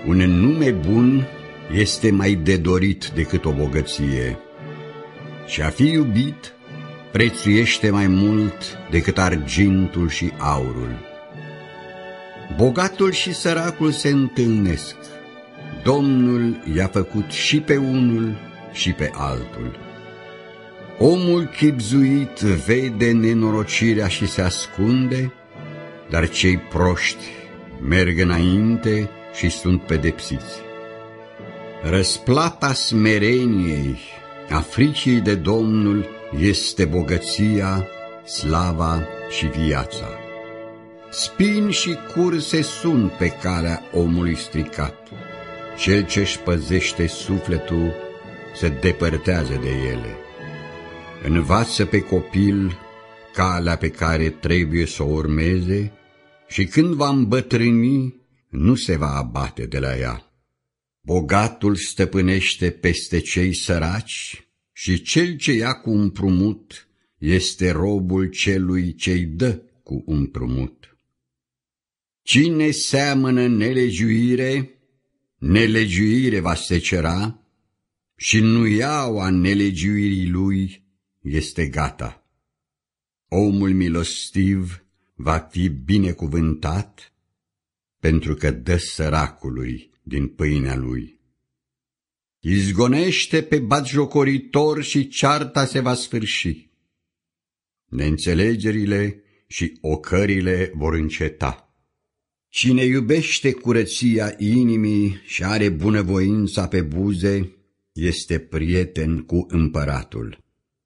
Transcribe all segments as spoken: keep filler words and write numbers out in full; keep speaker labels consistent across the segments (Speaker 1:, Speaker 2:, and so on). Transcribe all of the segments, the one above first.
Speaker 1: Un nume bun este mai de dorit decât o bogăție, și a fi iubit prețuiește mai mult decât argintul și aurul. Bogatul și săracul se întâlnesc, Domnul i-a făcut și pe unul și pe altul. Omul chibzuit vede nenorocirea și se ascunde, dar cei proști merg înainte și sunt pedepsiți. Răsplata smereniei, a fricii de Domnul, este bogăția, slava și viața. Spini și curse sunt pe calea omului stricat. Cel ce-și păzește sufletul se depărtează de ele. Învață pe copil calea pe care trebuie să o urmeze și când va îmbătrâni, nu se va abate de la ea. Bogatul stăpânește peste cei săraci și cel ce ia cu împrumut este robul celui ce-i dă cu împrumut. Cine seamănă nelegiuire, nelegiuire va secera, și nuiaua nelegiuirii lui este gata. Omul milostiv va fi binecuvântat, pentru că dă săracului din pâinea lui. Izgonește pe batjocoritor și cearta se va sfârși. Neînțelegerile și ocările vor înceta. Cine iubește curăția inimii și are bunăvoința pe buze, este prieten cu împăratul.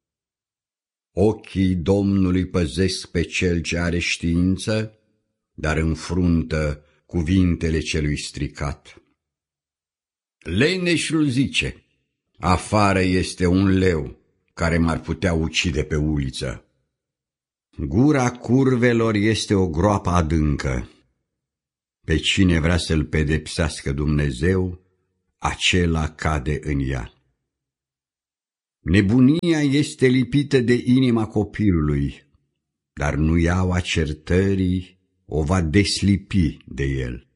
Speaker 1: Ochii Domnului păzesc pe cel ce are știință, dar înfruntă cuvintele celui stricat. Leneșul zice: afară este un leu care m-ar putea ucide pe uliță. Gura curvelor este o groapă adâncă. Pe cine vrea să-l pedepsească Dumnezeu, acela cade în ea. Nebunia este lipită de inima copilului, dar nuiaua certării o va deslipi de el.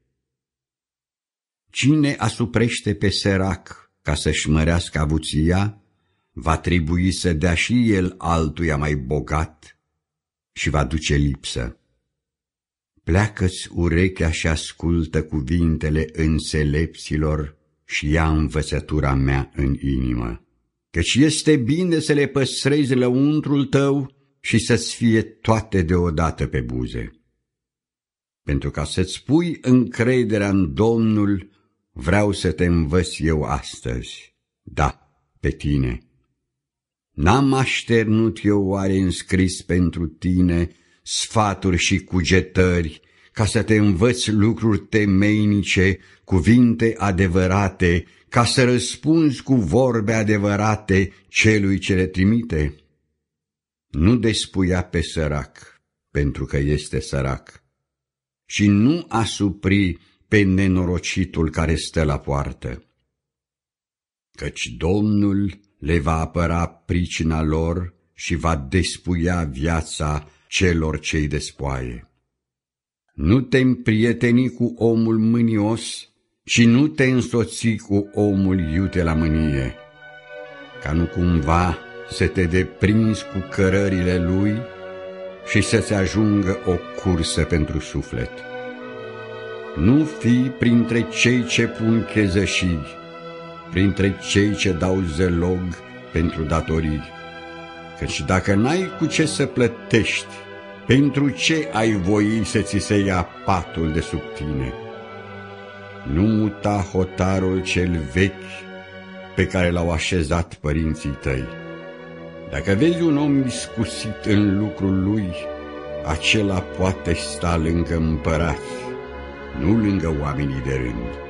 Speaker 1: Cine asuprește pe sărac ca să-și mărească avuția, va trebui să dea și el altuia mai bogat și va duce lipsă. Pleacă-ți urechea și ascultă cuvintele înțelepților și ia învățătura mea în inimă, căci este bine să le păstrezi lăuntrul tău și să-ți fie toate deodată pe buze. Pentru ca să-ți pui încrederea în Domnul, vreau să te învăț eu astăzi, da, pe tine. N-am așternut eu oare înscris pentru tine sfaturi și cugetări, ca să te învăț lucruri temeinice, cuvinte adevărate, ca să răspunzi cu vorbe adevărate celui ce le trimite? Nu despuia pe sărac, pentru că este sărac, și nu asupri pe nenorocitul care stă la poartă. Căci Domnul le va apăra pricina lor și va despuia viața celor ce-i despoaie. Nu te împrieteni cu omul mânios și nu te însoți cu omul iute la mânie, ca nu cumva să te deprinzi cu cărările lui și să-ți ajungă o cursă pentru suflet. Nu fi printre cei ce pun chezășii, printre cei ce dau zălog pentru datorii, căci dacă n-ai cu ce să plătești, pentru ce ai voi să ți se ia patul de sub tine? Nu muta hotarul cel vechi pe care l-au așezat părinții tăi. Dacă vezi un om iscusit în lucrul lui, acela poate sta lângă împărați, nu lângă oamenii de rând.